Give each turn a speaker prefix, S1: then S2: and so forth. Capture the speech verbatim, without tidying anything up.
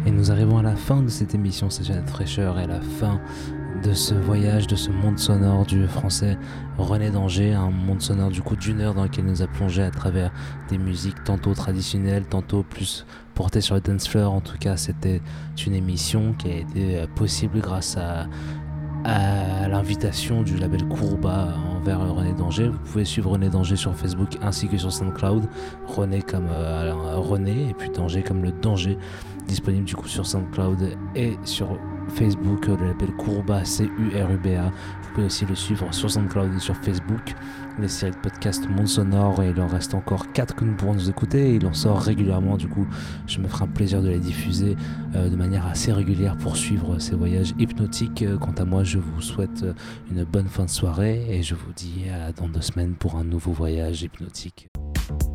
S1: Et nous arrivons à la fin de cette émission, c'est Jeannette Fraîcheur, et à la fin de ce voyage, de ce monde sonore du français René Danger, un monde sonore du coup d'une heure dans lequel il nous a plongé à travers des musiques tantôt traditionnelles, tantôt plus portées sur le dance floor. En tout cas, c'était une émission qui a été possible grâce à, à l'invitation du label Kourba envers René Danger. Vous pouvez suivre René Danger sur Facebook ainsi que sur SoundCloud. René comme euh, René et puis Danger comme le danger. Disponible du coup sur SoundCloud et sur Facebook, le label Kourba, C U R U B A. Vous pouvez aussi le suivre sur SoundCloud et sur Facebook. Les séries de podcasts Monde Sonore, et il en reste encore quatre que nous pourrons nous écouter. Il en sort régulièrement, du coup je me ferai un plaisir de les diffuser euh, de manière assez régulière pour suivre ces voyages hypnotiques. Quant à moi, je vous souhaite une bonne fin de soirée et je vous dis à dans deux semaines pour un nouveau voyage hypnotique.